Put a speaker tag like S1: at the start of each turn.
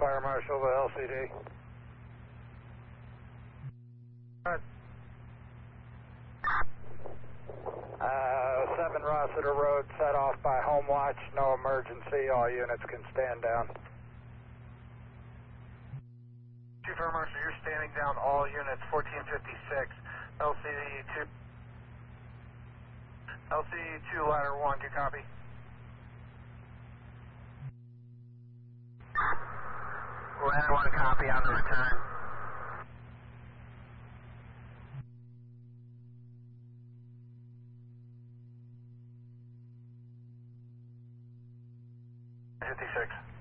S1: Fire Marshal to LCD. 7 Rossiter Road, set off by Home Watch, no emergency, all units can stand down.
S2: Chief Fire Marshal, you're standing down all units, 1456, LCD2 ladder 1, good copy.
S3: Ladder 1 copy on the return.
S2: '56.